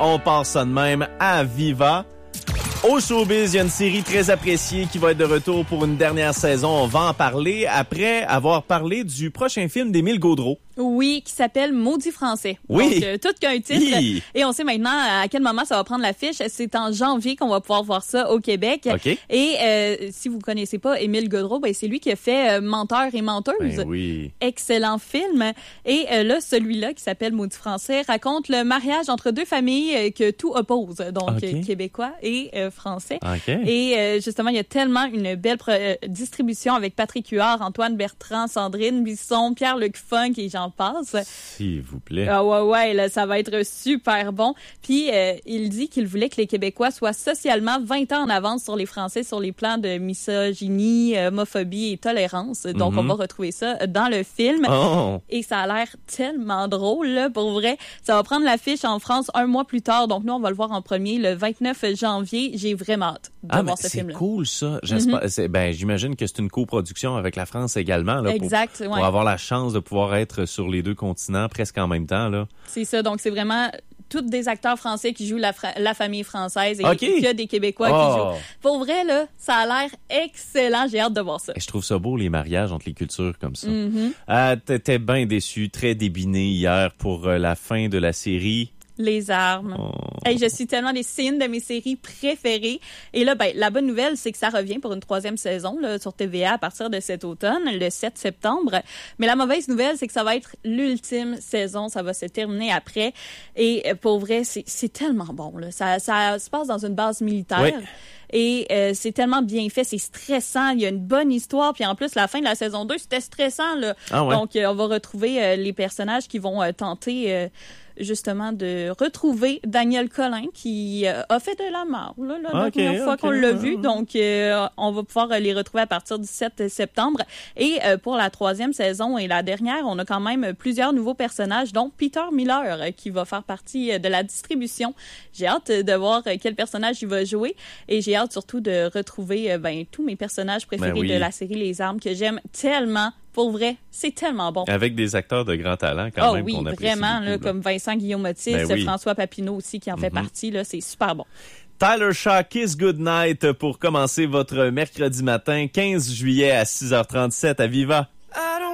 On part ça de même à Viva. Au showbiz, il y a une série très appréciée qui va être de retour pour une dernière saison. On va en parler après avoir parlé du prochain film d'Émile Gaudreau. Oui, qui s'appelle Maudit français. Oui. Donc, tout qu'un titre. Oui. Et on sait maintenant à quel moment ça va prendre l'affiche. C'est en janvier qu'on va pouvoir voir ça au Québec. OK. Et si vous connaissez pas Émile Gaudreau, ben c'est lui qui a fait Menteur et menteuse. Ben oui. Excellent film. Et là, celui-là qui s'appelle Maudit français raconte le mariage entre deux familles que tout oppose. Donc, OK. québécois et français. OK. Et justement, il y a tellement une belle distribution avec Patrick Huard, Antoine Bertrand, Sandrine Bisson, Pierre-Luc Funk et j'en passe. S'il vous plaît. Ah ouais, là, ça va être super bon. Puis, il dit qu'il voulait que les Québécois soient socialement 20 ans en avance sur les Français sur les plans de misogynie, homophobie et tolérance. Donc, on va retrouver ça dans le film. Oh. Et ça a l'air tellement drôle, là, pour vrai. Ça va prendre l'affiche en France un mois plus tard. Donc, nous, on va le voir en premier le 29 janvier. J'ai vraiment hâte de voir ce film-là. C'est cool, ça. J'espère. J'imagine que c'est une coproduction avec la France également. Là, exact, pour avoir la chance de pouvoir être sur les deux continents presque en même temps. Là. C'est ça. Donc, c'est vraiment tous des acteurs français qui jouent la famille française et OK. il y a des Québécois qui jouent. Pour vrai, là, ça a l'air excellent. J'ai hâte de voir ça. Je trouve ça beau, les mariages entre les cultures comme ça. T'étais bien déçu, très débiné hier pour la fin de la série. Les armes. Oh. Hey, je suis tellement c'est une de mes séries préférées. Et là, ben, la bonne nouvelle, c'est que ça revient pour une 3e saison là, sur TVA à partir de cet automne, le 7 septembre. Mais la mauvaise nouvelle, c'est que ça va être l'ultime saison. Ça va se terminer après. Et pour vrai, c'est tellement bon. Là. Ça se passe dans une base militaire. Oui. Et c'est tellement bien fait, c'est stressant, il y a une bonne histoire, puis en plus, la fin de la saison 2, c'était stressant. Là. Ah ouais. Donc, on va retrouver les personnages qui vont tenter justement de retrouver Daniel Collin, qui a fait de la mort la première fois qu'on l'a vu. Donc, on va pouvoir les retrouver à partir du 7 septembre. Et pour la 3e saison et la dernière, on a quand même plusieurs nouveaux personnages, dont Peter Miller, qui va faire partie de la distribution. J'ai hâte de voir quel personnage il va jouer. Et j'ai hâte surtout de retrouver tous mes personnages préférés de la série Les Armes, que j'aime tellement. Pour vrai, c'est tellement bon. Avec des acteurs de grand talent quand même qu'on apprécie vraiment, beaucoup, là, comme Vincent Guillaume-Otis, François Papineau aussi qui en fait partie, là, c'est super bon. Tyler Shaw, Kiss Goodnight pour commencer votre mercredi matin, 15 juillet à 6h37 à Viva.